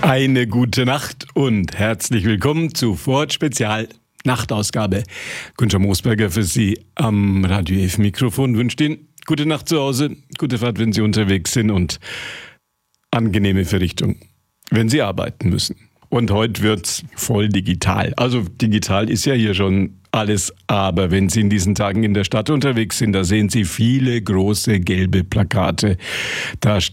Eine gute Nacht und herzlich willkommen zu Ford Spezial Nachtausgabe. Günther Moosberger für Sie am Radio F Mikrofon wünscht Ihnen gute Nacht zu Hause, gute Fahrt, wenn Sie unterwegs sind und angenehme Verrichtung, wenn Sie arbeiten müssen. Und heute wird's voll digital. Also digital ist ja hier schon alles, aber wenn Sie in diesen Tagen in der Stadt unterwegs sind, da sehen Sie viele große gelbe Plakate. Da